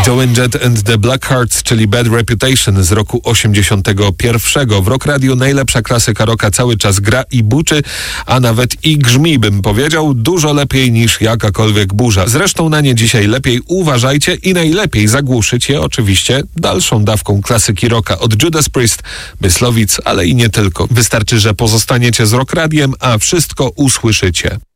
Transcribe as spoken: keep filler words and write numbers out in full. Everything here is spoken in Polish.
Joan Jett and the Blackhearts, czyli Bad Reputation z roku osiemdziesiątego pierwszego. W Rock Radio najlepsza klasyka rocka cały czas gra i buczy, a nawet i grzmi, bym powiedział, dużo lepiej niż jakakolwiek burza. Zresztą na nie dzisiaj lepiej uważajcie i najlepiej zagłuszyć je oczywiście dalszą dawką klasyki rocka od Judas Priest, Myslowic, ale i nie tylko. Wystarczy, że pozostaniecie z Rock Radiem, a wszystko usłyszycie.